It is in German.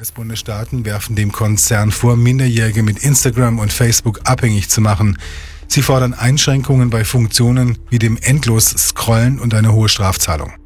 US-Bundesstaaten werfen dem Konzern vor, Minderjährige mit Instagram und Facebook abhängig zu machen. Sie fordern Einschränkungen bei Funktionen wie dem Endlos-Scrollen und eine hohe Strafzahlung.